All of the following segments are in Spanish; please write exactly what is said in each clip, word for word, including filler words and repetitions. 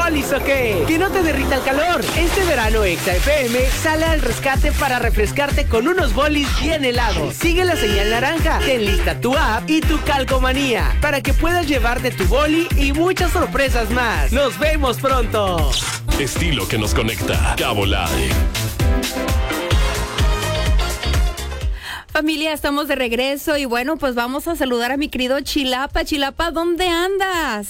bolis o qué? Que no te derrita el calor. Este verano Exa F M sale al rescate para refrescarte con unos bolis bien helados. Sigue la señal naranja, ten lista tu app y tu calcomanía para que puedas llevarte tu boli y muchas sorpresas más. ¡Nos vemos pronto! Estilo que nos conecta. Cabo Live. Familia, estamos de regreso y bueno, pues vamos a saludar a mi querido Chilapa. Chilapa, ¿dónde andas?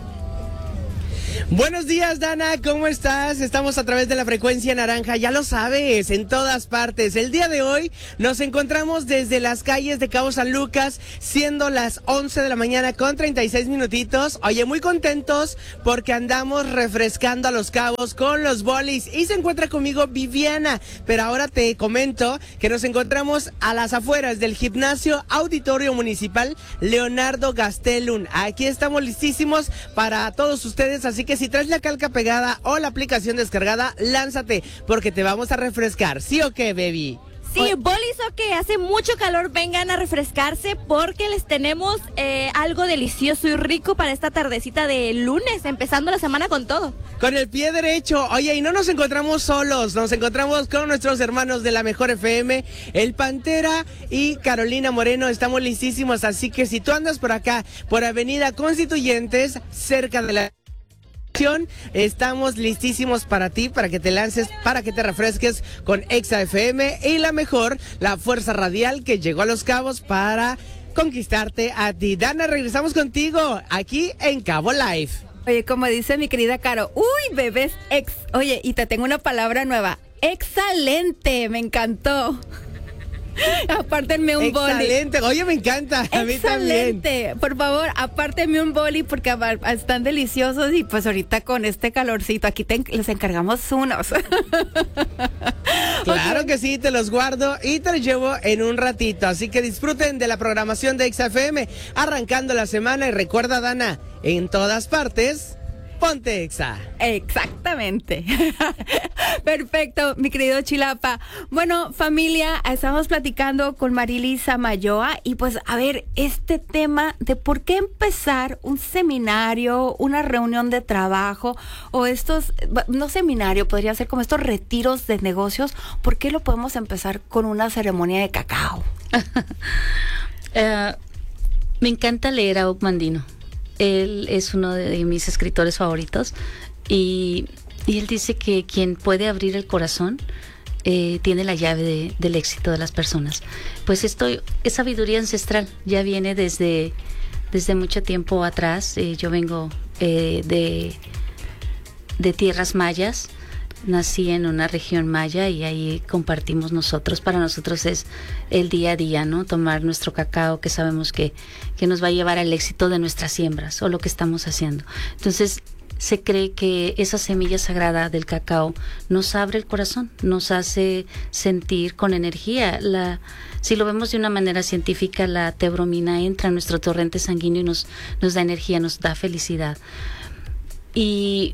Buenos días, Dana, ¿cómo estás? Estamos a través de la frecuencia naranja, ya lo sabes, en todas partes. El día de hoy nos encontramos desde las calles de Cabo San Lucas, siendo las once de la mañana con treinta y seis minutitos. Oye, muy contentos porque andamos refrescando a Los Cabos con los bolis y se encuentra conmigo Viviana. Pero ahora te comento que nos encontramos a las afueras del Gimnasio Auditorio Municipal Leonardo Gastelum. Aquí estamos listísimos para todos ustedes, así que si traes la calca pegada o la aplicación descargada, lánzate, porque te vamos a refrescar. ¿Sí o qué, baby? Sí, bolis o que hace mucho calor, vengan a refrescarse porque les tenemos eh, algo delicioso y rico para esta tardecita de lunes, empezando la semana con todo. Con el pie derecho. Oye, y no nos encontramos solos, nos encontramos con nuestros hermanos de la Mejor F M, el Pantera y Carolina Moreno. Estamos listísimos, así que si tú andas por acá, por Avenida Constituyentes, cerca de la... estamos listísimos para ti, para que te lances, para que te refresques con Exa F M y la mejor, la fuerza radial que llegó a Los Cabos para conquistarte a ti. Dana, regresamos contigo aquí en Cabo Live. Oye, como dice mi querida Caro, uy, bebés ex. Oye, y te tengo una palabra nueva, excelente, me encantó. Apártenme un boli. Excelente, oye, me encanta. A mí también. Excelente, por favor, apártenme un boli porque están deliciosos y pues ahorita con este calorcito aquí te, les encargamos unos. Claro que sí, te los guardo y te los llevo en un ratito, así que disfruten de la programación de Exa F M arrancando la semana y recuerda, Dana, en todas partes, ponte Exa. Exactamente. Perfecto, mi querido Chilapa. Bueno, familia, estamos platicando con Marilisa Mayoa y pues a ver, este tema de por qué empezar un seminario, una reunión de trabajo o estos, no seminario, podría ser como estos retiros de negocios, ¿por qué lo podemos empezar con una ceremonia de cacao? uh, me encanta leer a Oc Mandino. Él es uno de mis escritores favoritos y, y él dice que quien puede abrir el corazón eh, tiene la llave de, del éxito de las personas. Pues esto es sabiduría ancestral, ya viene desde, desde mucho tiempo atrás. Eh, yo vengo eh, de, de tierras mayas. Nací en una región maya y ahí compartimos nosotros. Para nosotros es el día a día, ¿no? Tomar nuestro cacao que sabemos que, que nos va a llevar al éxito de nuestras siembras o lo que estamos haciendo. Entonces, se cree que esa semilla sagrada del cacao nos abre el corazón, nos hace sentir con energía. La, si lo vemos de una manera científica, la teobromina entra en nuestro torrente sanguíneo y nos, nos da energía, nos da felicidad. Y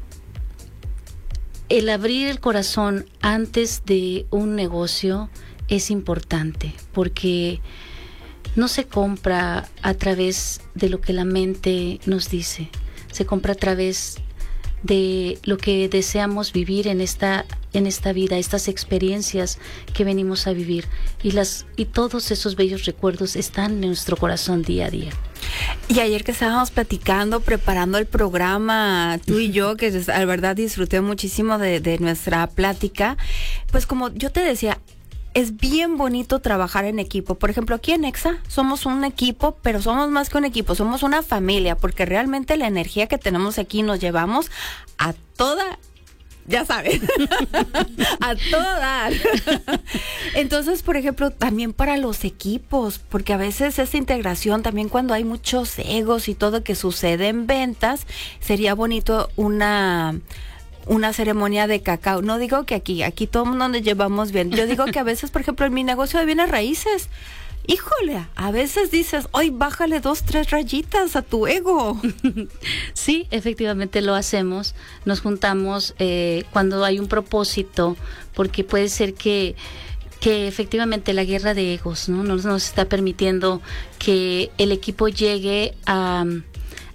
el abrir el corazón antes de un negocio es importante porque no se compra a través de lo que la mente nos dice, se compra a través de lo que deseamos vivir en esta en esta vida, estas experiencias que venimos a vivir y las y todos esos bellos recuerdos están en nuestro corazón día a día. Y ayer que estábamos platicando, preparando el programa, tú y yo, que la verdad disfruté muchísimo de, de nuestra plática, pues como yo te decía, es bien bonito trabajar en equipo. Por ejemplo, aquí en Exa somos un equipo, pero somos más que un equipo, somos una familia, porque realmente la energía que tenemos aquí nos llevamos a toda... Ya saben, a todas. Entonces, por ejemplo, también para los equipos, porque a veces esa integración, también cuando hay muchos egos y todo que sucede en ventas, sería bonito una... una ceremonia de cacao. No digo que aquí, aquí todo el mundo nos llevamos bien. Yo digo que a veces, por ejemplo, en mi negocio de bienes raíces, híjole, a veces dices, hoy bájale dos, tres rayitas a tu ego. Sí, efectivamente lo hacemos. Nos juntamos eh, cuando hay un propósito, porque puede ser que que efectivamente la guerra de egos, ¿no? Nos, nos está permitiendo que el equipo llegue a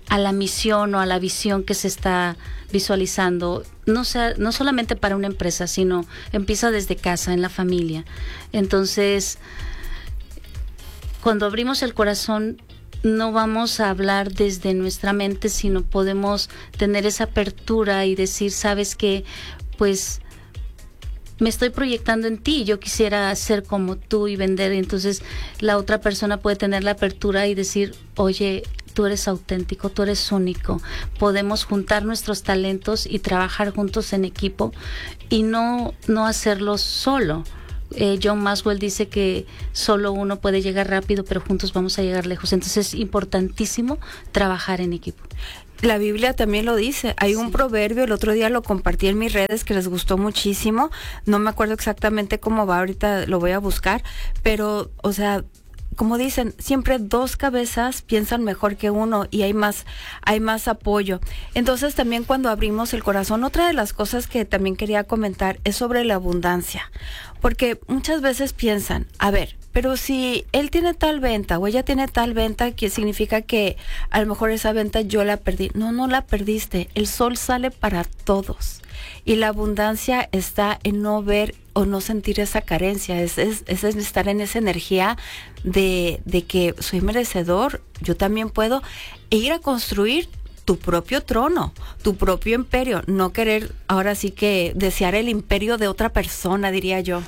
a la misión o a la visión que se está visualizando, no sea, no solamente para una empresa, sino empieza desde casa, en la familia. Entonces, cuando abrimos el corazón, no vamos a hablar desde nuestra mente, sino podemos tener esa apertura y decir, sabes qué, pues me estoy proyectando en ti, yo quisiera ser como tú y vender. Entonces la otra persona puede tener la apertura y decir, oye, tú eres auténtico, tú eres único, podemos juntar nuestros talentos y trabajar juntos en equipo y no, no hacerlo solo. Eh, John Maxwell dice que solo uno puede llegar rápido, pero juntos vamos a llegar lejos. Entonces es importantísimo trabajar en equipo. La Biblia también lo dice. Hay un Sí. proverbio, el otro día lo compartí en mis redes que les gustó muchísimo. No me acuerdo exactamente cómo va, ahorita lo voy a buscar, pero, o sea, como dicen, siempre dos cabezas piensan mejor que uno y hay más, hay más apoyo. Entonces también cuando abrimos el corazón, otra de las cosas que también quería comentar es sobre la abundancia, porque muchas veces piensan, a ver, pero si él tiene tal venta o ella tiene tal venta, que significa que a lo mejor esa venta yo la perdí. No, no la perdiste. El sol sale para todos. Y la abundancia está en no ver o no sentir esa carencia, es, es, es estar en esa energía de, de que soy merecedor, yo también puedo, e ir a construir tu propio trono, tu propio imperio, no querer ahora sí que desear el imperio de otra persona, diría yo.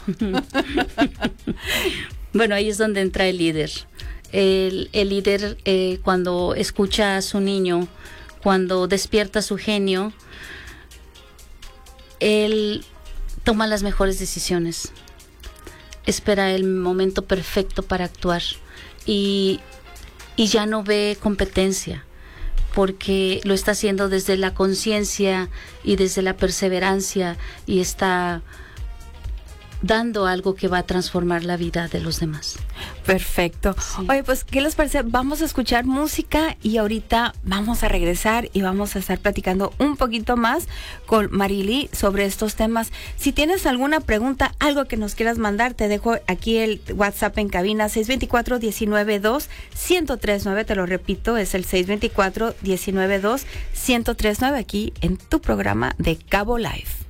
Bueno, ahí es donde entra el líder. El, el líder eh, cuando escucha a su niño, cuando despierta su genio, él toma las mejores decisiones, espera el momento perfecto para actuar y, y ya no ve competencia, porque lo está haciendo desde la conciencia y desde la perseverancia y está dando algo que va a transformar la vida de los demás. Perfecto. Sí. Oye, pues, ¿qué les parece? Vamos a escuchar música y ahorita vamos a regresar y vamos a estar platicando un poquito más con Marily sobre estos temas. Si tienes alguna pregunta, algo que nos quieras mandar, te dejo aquí el WhatsApp en cabina, seis dos cuatro, uno nueve dos, uno cero tres nueve, te lo repito, es el seis dos cuatro, uno nueve dos, uno cero tres nueve, aquí en tu programa de Cabo Live.